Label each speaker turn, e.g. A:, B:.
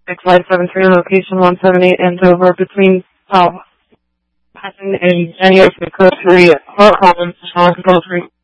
A: 6573, location 178 Andover, between Patton and Jenny Ocean Code 3, Heart Holland, Control 3.